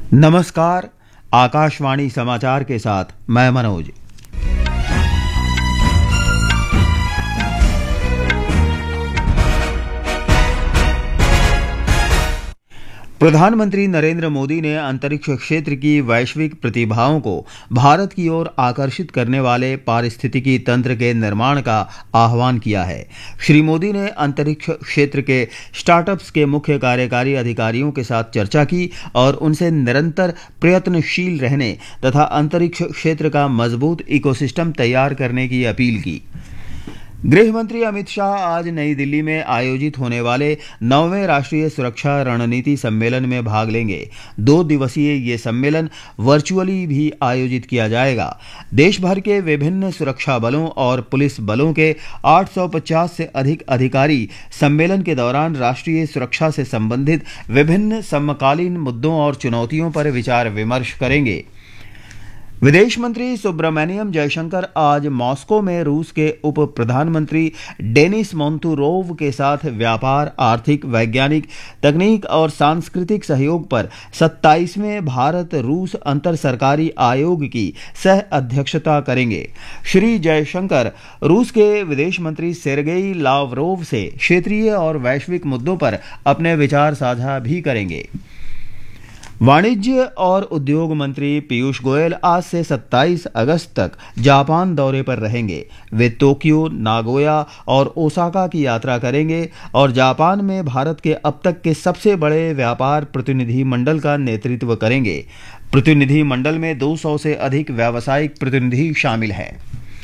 नमस्कार। आकाशवाणी समाचार के साथ मैं मनोज। प्रधानमंत्री नरेंद्र मोदी ने अंतरिक्ष क्षेत्र की वैश्विक प्रतिभाओं को भारत की ओर आकर्षित करने वाले पारिस्थितिकी तंत्र के निर्माण का आह्वान किया है। श्री मोदी ने अंतरिक्ष क्षेत्र के स्टार्टअप्स के मुख्य कार्यकारी अधिकारियों के साथ चर्चा की और उनसे निरंतर प्रयत्नशील रहने तथा अंतरिक्ष क्षेत्र का मजबूत इकोसिस्टम तैयार करने की अपील की। गृह मंत्री अमित शाह आज नई दिल्ली में आयोजित होने वाले 9वें राष्ट्रीय सुरक्षा रणनीति सम्मेलन में भाग लेंगे। 2 दिवसीय ये सम्मेलन वर्चुअली भी आयोजित किया जाएगा। देश भर के विभिन्न सुरक्षा बलों और पुलिस बलों के 850 से अधिक अधिकारी सम्मेलन के दौरान राष्ट्रीय सुरक्षा से संबंधित विभिन्न समकालीन मुद्दों और चुनौतियों पर विचार विमर्श करेंगे। विदेश मंत्री सुब्रमण्यम जयशंकर आज मॉस्को में रूस के उप प्रधानमंत्री डेनिस मोंतुरोव के साथ व्यापार, आर्थिक, वैज्ञानिक, तकनीक और सांस्कृतिक सहयोग पर 27वें भारत रूस अंतर सरकारी आयोग की सह अध्यक्षता करेंगे। श्री जयशंकर रूस के विदेश मंत्री सेर्गेई लावरोव से क्षेत्रीय और वैश्विक मुद्दों पर अपने विचार साझा भी करेंगे। वाणिज्य और उद्योग मंत्री पीयूष गोयल आज से 27 अगस्त तक जापान दौरे पर रहेंगे। वे टोक्यो, नागोया और ओसाका की यात्रा करेंगे और जापान में भारत के अब तक के सबसे बड़े व्यापार प्रतिनिधि मंडल का नेतृत्व करेंगे। प्रतिनिधि मंडल में 200 से अधिक व्यावसायिक प्रतिनिधि शामिल हैं।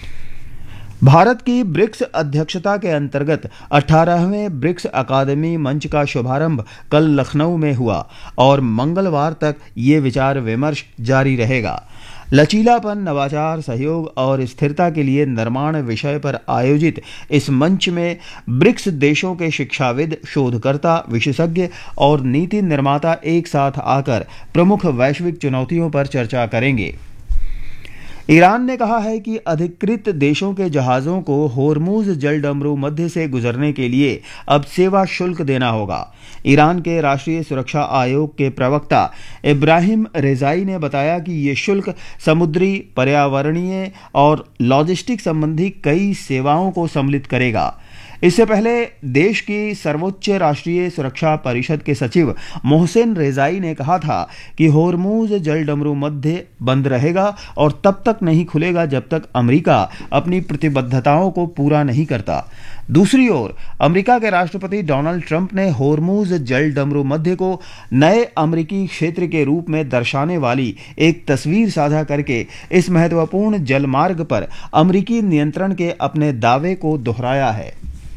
भारत की ब्रिक्स अध्यक्षता के अंतर्गत 18वें ब्रिक्स अकादमी मंच का शुभारंभ कल लखनऊ में हुआ और मंगलवार तक ये विचार विमर्श जारी रहेगा। लचीलापन, नवाचार, सहयोग और स्थिरता के लिए निर्माण विषय पर आयोजित इस मंच में ब्रिक्स देशों के शिक्षाविद, शोधकर्ता, विशेषज्ञ और नीति निर्माता एक साथ आकर प्रमुख वैश्विक चुनौतियों पर चर्चा करेंगे। ईरान ने कहा है कि अधिकृत देशों के जहाजों को होर्मुज जलडमरू मध्य से गुजरने के लिए अब सेवा शुल्क देना होगा। ईरान के राष्ट्रीय सुरक्षा आयोग के प्रवक्ता इब्राहिम रेजाई ने बताया कि ये शुल्क समुद्री, पर्यावरणीय और लॉजिस्टिक संबंधी कई सेवाओं को सम्मिलित करेगा। इससे पहले देश की सर्वोच्च राष्ट्रीय सुरक्षा परिषद के सचिव मोहसिन रेजाई ने कहा था कि होर्मुज जलडमरू मध्य बंद रहेगा और तब तक नहीं खुलेगा जब तक अमेरिका अपनी प्रतिबद्धताओं को पूरा नहीं करता। दूसरी ओर अमेरिका के राष्ट्रपति डोनाल्ड ट्रंप ने होर्मुज जलडमरू मध्य को नए अमेरिकी क्षेत्र के रूप में दर्शाने वाली एक तस्वीर साझा करके इस महत्वपूर्ण जलमार्ग पर अमेरिकी नियंत्रण के अपने दावे को दोहराया है।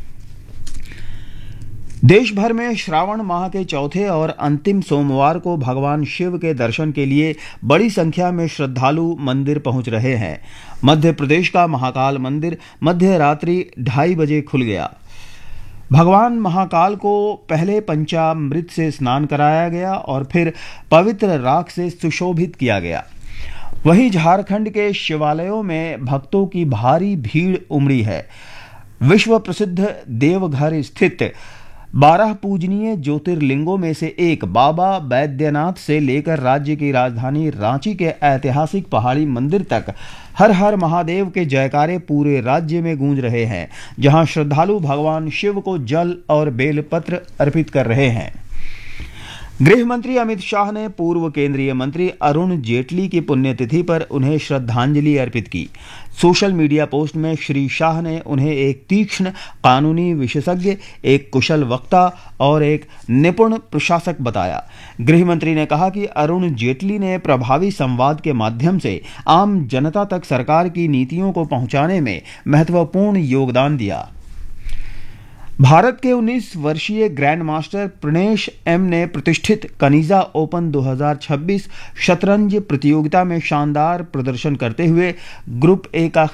देश भर में श्रावण माह के चौथे और अंतिम सोमवार को भगवान शिव के दर्शन के लिए बड़ी संख्या में श्रद्धालु मंदिर पहुंच रहे हैं। मध्य प्रदेश का महाकाल मंदिर मध्य रात्रि 2:30 बजे खुल गया। भगवान महाकाल को पहले पंचामृत से स्नान कराया गया और फिर पवित्र राख से सुशोभित किया गया। वहीं झारखंड के शिवालयों में भक्तों की भारी भीड़ उमड़ी है। विश्व प्रसिद्ध देवघर स्थित 12 पूजनीय ज्योतिर्लिंगों में से एक बाबा बैद्यनाथ से लेकर राज्य की राजधानी रांची के ऐतिहासिक पहाड़ी मंदिर तक हर हर महादेव के जयकारे पूरे राज्य में गूंज रहे हैं, जहां श्रद्धालु भगवान शिव को जल और बेलपत्र अर्पित कर रहे हैं। गृह मंत्री अमित शाह ने पूर्व केंद्रीय मंत्री अरुण जेटली की पुण्यतिथि पर उन्हें श्रद्धांजलि अर्पित की। सोशल मीडिया पोस्ट में श्री शाह ने उन्हें एक तीक्ष्ण कानूनी विशेषज्ञ, एक कुशल वक्ता और एक निपुण प्रशासक बताया। गृह मंत्री ने कहा कि अरुण जेटली ने प्रभावी संवाद के माध्यम से आम जनता तक सरकार की नीतियों को पहुंचाने में महत्वपूर्ण योगदान दिया। भारत के 19 वर्षीय ग्रैंड मास्टर प्रणेश एम ने प्रतिष्ठित कनिजा ओपन 2026 शतरंज प्रतियोगिता में शानदार प्रदर्शन करते हुए ग्रुप ए का